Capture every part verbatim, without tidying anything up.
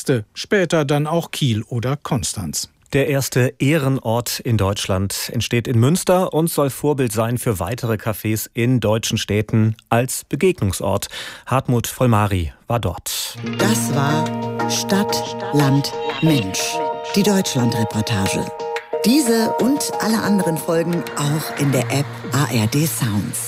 Trieste, später dann auch Kiel oder Konstanz. Der erste Ehrenort in Deutschland entsteht in Münster und soll Vorbild sein für weitere Cafés in deutschen Städten als Begegnungsort. Hartmut Vollmari war dort. Das war Stadt, Land, Mensch. Die Deutschland-Reportage. Diese und alle anderen Folgen auch in der App A R D Sounds.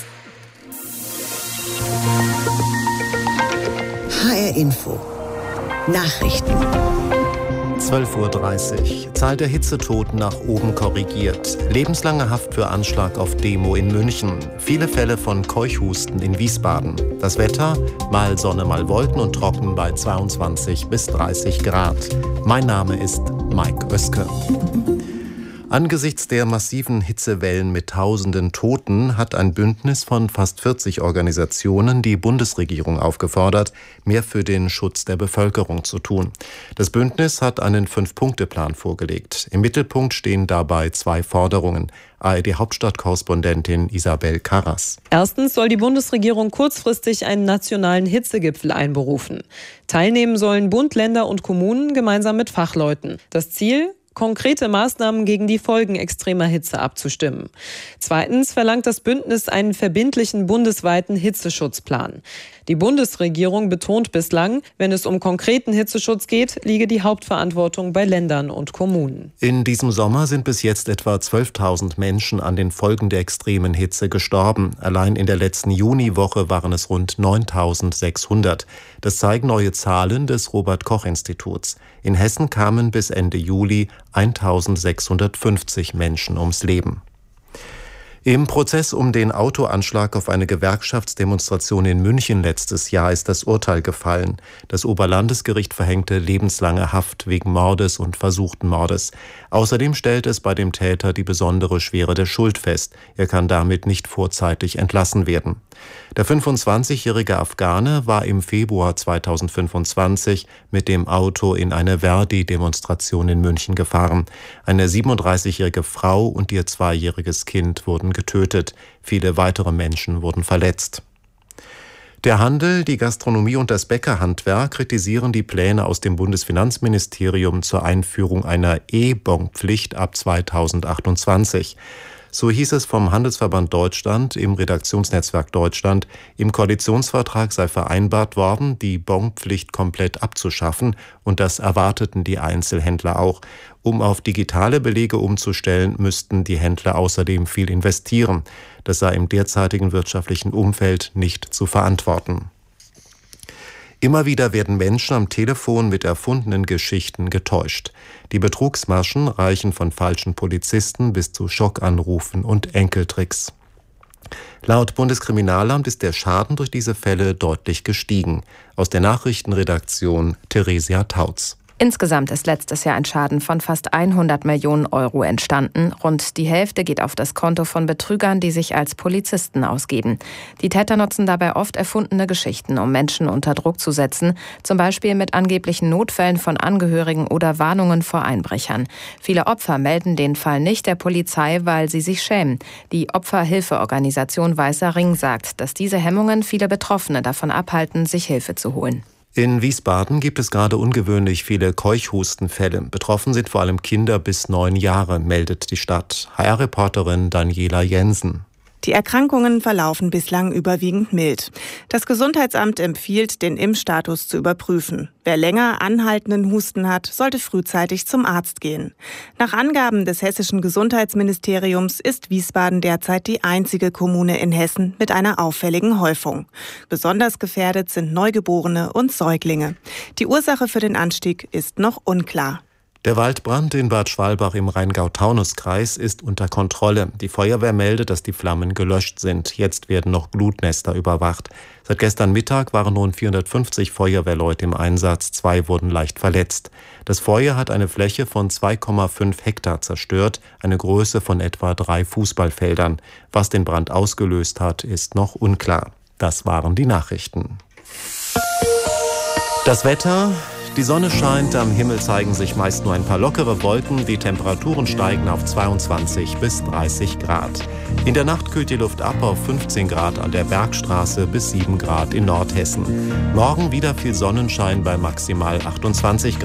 H R Info. Nachrichten. zwölf Uhr dreißig. Zahl der Hitzetoten nach oben korrigiert. Lebenslange Haft für Anschlag auf Demo in München. Viele Fälle von Keuchhusten in Wiesbaden. Das Wetter, mal Sonne, mal Wolken und trocken bei zweiundzwanzig bis dreißig Grad. Mein Name ist Mike Oeske. Angesichts der massiven Hitzewellen mit tausenden Toten hat ein Bündnis von fast vierzig Organisationen die Bundesregierung aufgefordert, mehr für den Schutz der Bevölkerung zu tun. Das Bündnis hat einen Fünf-Punkte-Plan vorgelegt. Im Mittelpunkt stehen dabei zwei Forderungen. A R D-Hauptstadtkorrespondentin Isabel Karras. Erstens soll die Bundesregierung kurzfristig einen nationalen Hitzegipfel einberufen. Teilnehmen sollen Bund, Länder und Kommunen gemeinsam mit Fachleuten. Das Ziel? Konkrete Maßnahmen gegen die Folgen extremer Hitze abzustimmen. Zweitens verlangt das Bündnis einen verbindlichen bundesweiten Hitzeschutzplan. Die Bundesregierung betont bislang, wenn es um konkreten Hitzeschutz geht, liege die Hauptverantwortung bei Ländern und Kommunen. In diesem Sommer sind bis jetzt etwa zwölftausend Menschen an den Folgen der extremen Hitze gestorben. Allein in der letzten Juniwoche waren es rund neuntausendsechshundert. Das zeigen neue Zahlen des Robert-Koch-Instituts. In Hessen kamen bis Ende Juli eintausendsechshundertfünfzig Menschen ums Leben. Im Prozess um den Autoanschlag auf eine Gewerkschaftsdemonstration in München letztes Jahr ist das Urteil gefallen. Das Oberlandesgericht verhängte lebenslange Haft wegen Mordes und versuchten Mordes. Außerdem stellt es bei dem Täter die besondere Schwere der Schuld fest. Er kann damit nicht vorzeitig entlassen werden. Der fünfundzwanzigjährige Afghane war im Februar zweitausendfünfundzwanzig mit dem Auto in eine Verdi-Demonstration in München gefahren. Eine siebenunddreißigjährige Frau und ihr zweijähriges Kind wurden getötet. Viele weitere Menschen wurden verletzt. Der Handel, die Gastronomie und das Bäckerhandwerk kritisieren die Pläne aus dem Bundesfinanzministerium zur Einführung einer E-Bon-Pflicht ab zweitausendachtundzwanzig. So hieß es vom Handelsverband Deutschland im Redaktionsnetzwerk Deutschland. Im Koalitionsvertrag sei vereinbart worden, die Bon-Pflicht komplett abzuschaffen, und das erwarteten die Einzelhändler auch. Um auf digitale Belege umzustellen, müssten die Händler außerdem viel investieren. Das sei im derzeitigen wirtschaftlichen Umfeld nicht zu verantworten. Immer wieder werden Menschen am Telefon mit erfundenen Geschichten getäuscht. Die Betrugsmaschen reichen von falschen Polizisten bis zu Schockanrufen und Enkeltricks. Laut Bundeskriminalamt ist der Schaden durch diese Fälle deutlich gestiegen. Aus der Nachrichtenredaktion Theresia Tautz. Insgesamt ist letztes Jahr ein Schaden von fast hundert Millionen Euro entstanden. Rund die Hälfte geht auf das Konto von Betrügern, die sich als Polizisten ausgeben. Die Täter nutzen dabei oft erfundene Geschichten, um Menschen unter Druck zu setzen, zum Beispiel mit angeblichen Notfällen von Angehörigen oder Warnungen vor Einbrechern. Viele Opfer melden den Fall nicht der Polizei, weil sie sich schämen. Die Opferhilfeorganisation Weißer Ring sagt, dass diese Hemmungen viele Betroffene davon abhalten, sich Hilfe zu holen. In Wiesbaden gibt es gerade ungewöhnlich viele Keuchhustenfälle. Betroffen sind vor allem Kinder bis neun Jahre, meldet die Stadt. H R-Reporterin Daniela Jensen. Die Erkrankungen verlaufen bislang überwiegend mild. Das Gesundheitsamt empfiehlt, den Impfstatus zu überprüfen. Wer länger anhaltenden Husten hat, sollte frühzeitig zum Arzt gehen. Nach Angaben des hessischen Gesundheitsministeriums ist Wiesbaden derzeit die einzige Kommune in Hessen mit einer auffälligen Häufung. Besonders gefährdet sind Neugeborene und Säuglinge. Die Ursache für den Anstieg ist noch unklar. Der Waldbrand in Bad Schwalbach im Rheingau-Taunus-Kreis ist unter Kontrolle. Die Feuerwehr meldet, dass die Flammen gelöscht sind. Jetzt werden noch Glutnester überwacht. Seit gestern Mittag waren rund vierhundertfünfzig Feuerwehrleute im Einsatz. Zwei wurden leicht verletzt. Das Feuer hat eine Fläche von zwei Komma fünf Hektar zerstört, eine Größe von etwa drei Fußballfeldern. Was den Brand ausgelöst hat, ist noch unklar. Das waren die Nachrichten. Das Wetter. Die Sonne scheint, am Himmel zeigen sich meist nur ein paar lockere Wolken. Die Temperaturen steigen auf zweiundzwanzig bis dreißig Grad. In der Nacht kühlt die Luft ab auf fünfzehn Grad an der Bergstraße bis sieben Grad in Nordhessen. Morgen wieder viel Sonnenschein bei maximal achtundzwanzig Grad.